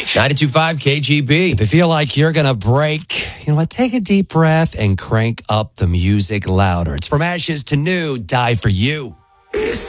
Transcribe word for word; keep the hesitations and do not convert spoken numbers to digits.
ninety-two point five K G B. If you feel like you're going to break, you know what? Take a deep breath and crank up the music louder. It's From Ashes to New, Die For You. It's